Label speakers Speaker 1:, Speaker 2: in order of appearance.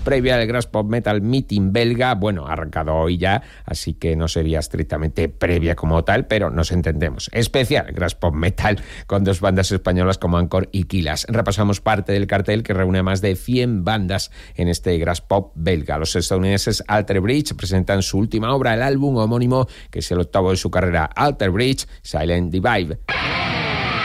Speaker 1: previa del Grass Pop Metal Meeting belga. Bueno, ha arrancado hoy ya, así que no sería estrictamente previa como tal, pero nos entendemos. Especial Grass Pop Metal con dos bandas españolas como Anchor y Kilas. Repasamos parte del cartel que reúne más de 100 bandas en este Grass Pop belga. Los estadounidenses Alter Bridge presentan su última obra, el álbum homónimo, que es el octavo de su carrera, Alter Bridge, Silent Divide.